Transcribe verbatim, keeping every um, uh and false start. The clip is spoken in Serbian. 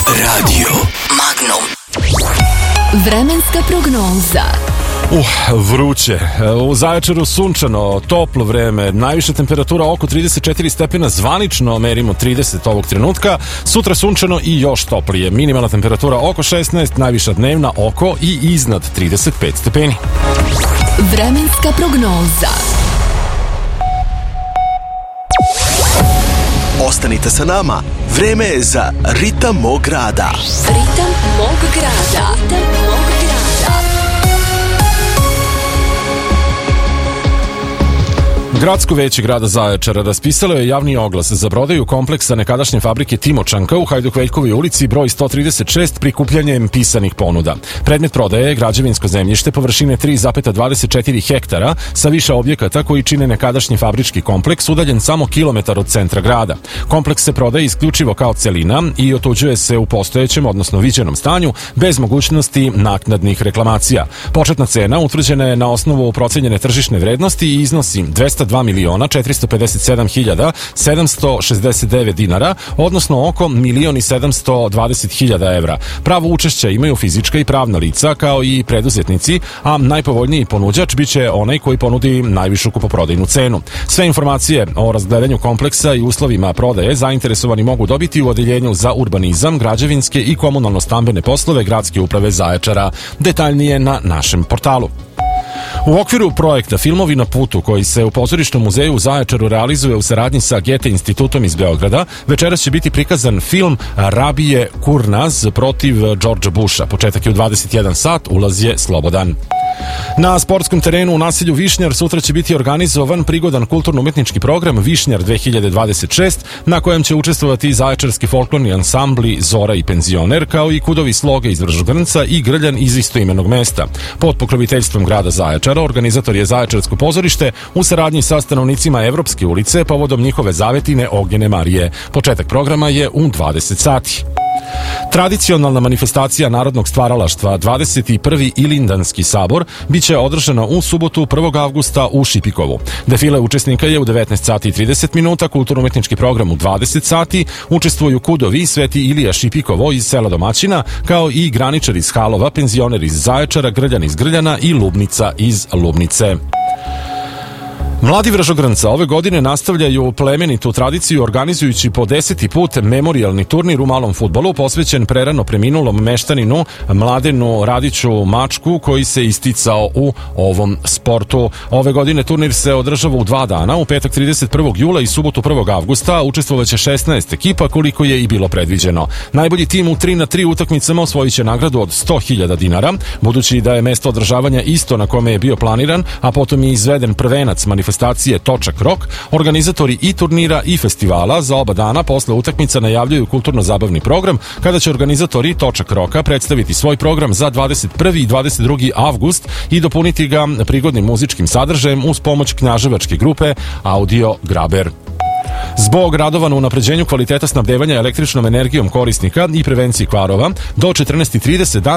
Radio Magnum. Vremenska prognoza. Uh, vruće. U Zaječaru sunčano, toplo vreme, najviša temperatura oko trideset četiri stepena, zvanično merimo trideset ovog trenutka. Sutra sunčano i još toplije. Minimalna temperatura oko šesnaest, najviša dnevna oko i iznad trideset pet stepeni. Vremenska prognoza. Ostanite sa nama. Vreme je za Ritam mog grada. Ritam mog grada. Ritam mog grada. Gradsko veće grada Zaječara raspisalo je javni oglas za prodaju kompleksa nekadašnje fabrike Timočanka u Hajduk-Veljkovoj ulici broj sto trideset šest prikupljanjem pisanih ponuda. Predmet prodaje je građevinsko zemljište površine tri zarez dvadeset četiri hektara sa više objekata koji čine nekadašnji fabrički kompleks udaljen samo kilometar od centra grada. Kompleks se prodaje isključivo kao celina i otuđuje se u postojećem, odnosno viđenom stanju bez mogućnosti naknadnih reklamacija. Početna cena utvrđena je na osnovu procenjene tržišne vrednosti i iznosi dvesta dva miliona četiristo pedeset sedam hiljada sedamsto šezdeset devet dinara, odnosno oko milion i sedamsto dvadeset hiljada evra. Pravo učešća imaju fizička i pravna lica kao i preduzetnici, a najpovoljniji ponuđač biće onaj koji ponudi najvišu kupoprodajnu cenu. Sve informacije o razgledanju kompleksa i uslovima prodaje zainteresovani mogu dobiti u odeljenju za urbanizam, građevinske i komunalno-stambene poslove Gradske uprave Zaječara. Detaljnije na našem portalu. U okviru projekta Filmovi na putu, koji se u Pozorišnom muzeju u Zaječaru realizuje u saradnji sa Goethe institutom iz Beograda, večeras će biti prikazan film Rabije Kurnaz protiv Georgea Busha. Početak je u dvadeset jedan sat, ulaz je slobodan. Na sportskom terenu u naselju Višnjar sutra će biti organizovan prigodan kulturno-umetnički program Višnjar dve hiljade dvadeset šest, na kojem će učestvovati zaječarski folklorni ansambli Zora i Penzioner, kao i Kudovi sloge iz Vržogrnca i Grljan iz istoimenog mesta. Pod pokroviteljstvom grada Zaječara organizator je Zaječarsko pozorište u saradnji sa stanovnicima Evropske ulice povodom njihove zavetine Ognjene Marije. Početak programa je u dvadeset sati. Tradicionalna manifestacija narodnog stvaralaštva dvadeset prvi Ilindanski sabor biće održana u subotu prvog avgusta u Šipikovu. Defile učesnika je u devetnaest sati i trideset minuta, kulturno-umetnički program u dvadeset sati, učestvuju Kudovi, Sveti Ilija Šipikovo iz sela domaćina, kao i graničar iz Halova, penzioner iz Zaječara, Grljan iz Grljana i Lubnica iz Lubnice. Mladi Vržogrnca ove godine nastavljaju plemenitu tradiciju organizujući po deseti put memorijalni turnir u malom fudbalu posvećen prerano preminulom meštaninu Mladenu Radiću Mačku, koji se isticao u ovom sportu. Ove godine turnir se održava u dva dana, u petak trideset prvog jula i subotu prvog avgusta. Učestvovaće šesnaest ekipa, koliko je i bilo predviđeno. Najbolji tim u tri na tri utakmicama osvojit će nagradu od sto hiljada dinara, budući da je mesto održavanja isto na kome je bio planiran, a potom je izveden prvenac manifestacije Točak Rok. Organizatori i turnira i festivala za oba dana posle utakmica najavljuju kulturno-zabavni program, kada će organizatori Točak Roka predstaviti svoj program za dvadeset prvi i dvadeset drugi avgust i dopuniti ga prigodnim muzičkim sadržajem uz pomoć knjaževačke grupe Audio Graber. Zbog radova na unapređenju kvaliteta snabdevanja električnom energijom korisnika i prevenciji kvarova, do četrnaest i trideset danas